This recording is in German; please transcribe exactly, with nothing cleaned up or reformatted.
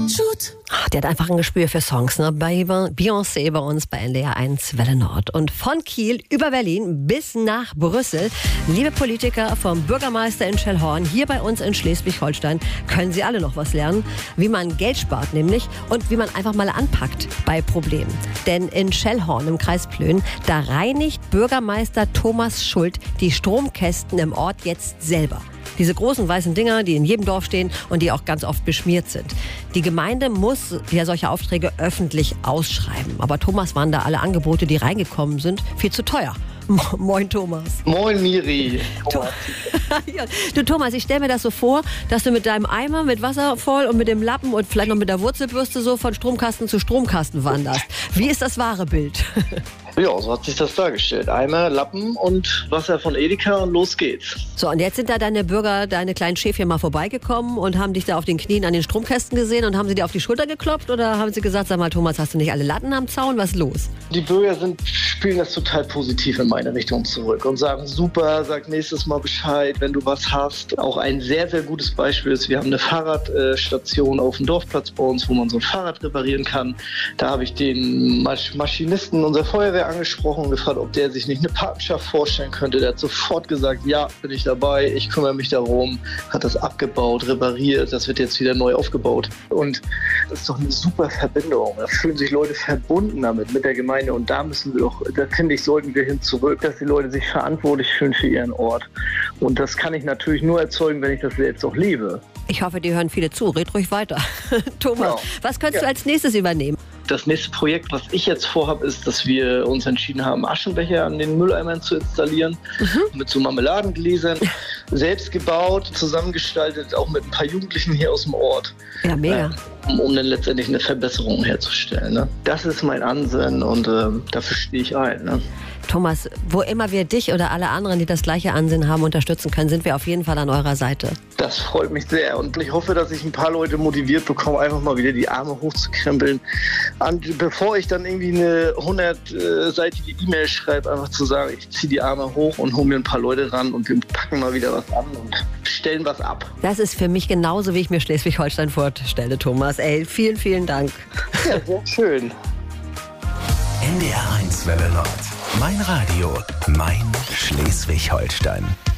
Shoot. Ach, der hat einfach ein Gespür für Songs, ne? Bei Beyoncé bei uns bei N D R eins Welle Nord. Und von Kiel über Berlin bis nach Brüssel. Liebe Politiker, vom Bürgermeister in Schellhorn, hier bei uns in Schleswig-Holstein, können Sie alle noch was lernen, wie man Geld spart nämlich und wie man einfach mal anpackt bei Problemen. Denn in Schellhorn im Kreis Plön, da reinigt Bürgermeister Thomas Schuld die Stromkästen im Ort jetzt selber. Diese großen weißen Dinger, die in jedem Dorf stehen und die auch ganz oft beschmiert sind. Die Gemeinde muss ja solche Aufträge öffentlich ausschreiben. Aber Thomas, waren da alle Angebote, die reingekommen sind, viel zu teuer. Moin Thomas. Moin Miri. Thomas. Ja, du Thomas, ich stelle mir das so vor, dass du mit deinem Eimer mit Wasser voll und mit dem Lappen und vielleicht noch mit der Wurzelbürste so von Stromkasten zu Stromkasten wanderst. Wie ist das wahre Bild? Ja, so hat sich das dargestellt. Eimer, Lappen und Wasser von Edeka und los geht's. So, und jetzt sind da deine Bürger, deine kleinen Schäfchen mal vorbeigekommen und haben dich da auf den Knien an den Stromkästen gesehen und haben sie dir auf die Schulter geklopft oder haben sie gesagt, sag mal Thomas, hast du nicht alle Latten am Zaun? Was ist los? Die Bürger sind, spielen das total positiv in meine Richtung zurück und sagen, super, sag nächstes Mal Bescheid, wenn du was hast. Auch ein sehr, sehr gutes Beispiel ist, wir haben eine Fahrradstation auf dem Dorfplatz bei uns, wo man so ein Fahrrad reparieren kann. Da habe ich den Masch- Maschinisten unserer Feuerwehr angesprochen und gefragt, ob der sich nicht eine Patenschaft vorstellen könnte. Der hat sofort gesagt, ja, bin ich dabei, ich kümmere mich darum, hat das abgebaut, repariert, das wird jetzt wieder neu aufgebaut. Und das ist doch eine super Verbindung. Da fühlen sich Leute verbunden damit, mit der Gemeinde und da müssen wir doch, da finde ich, sollten wir hin zurück, dass die Leute sich verantwortlich fühlen für ihren Ort. Und das kann ich natürlich nur erzeugen, wenn ich das selbst auch lebe. Ich hoffe, dir hören viele zu. Red ruhig weiter. Thomas, ja. Was könntest ja. du als nächstes übernehmen? Das nächste Projekt, was ich jetzt vorhabe, ist, dass wir uns entschieden haben, Aschenbecher an den Mülleimern zu installieren. Mhm. Mit so Marmeladengläsern. Selbst gebaut, zusammengestaltet, auch mit ein paar Jugendlichen hier aus dem Ort. Ja, mega. Um, um dann letztendlich eine Verbesserung herzustellen. Ne? Das ist mein Ansinnen und äh, dafür stehe ich ein. Ne? Thomas, wo immer wir dich oder alle anderen, die das gleiche Ansinnen haben, unterstützen können, sind wir auf jeden Fall an eurer Seite. Das freut mich sehr und ich hoffe, dass ich ein paar Leute motiviert bekomme, einfach mal wieder die Arme hochzukrempeln. Und bevor ich dann irgendwie eine hundertseitige E-Mail schreibe, einfach zu sagen, ich ziehe die Arme hoch und hole mir ein paar Leute ran und wir packen mal wieder was an und stellen was ab. Das ist für mich genauso, wie ich mir Schleswig-Holstein vorstelle, Thomas. Ey, vielen, vielen Dank. Ja, sehr schön. N D R eins Welle Nord. Mein Radio, mein Schleswig-Holstein.